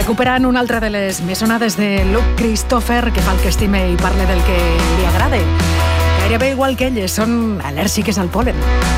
Recuperant una altra de les més sonades de Luke Christopher, que fa el que estime i parla del que li agrada. Gairebé igual que elles, són al·lèrgiques al pol·len.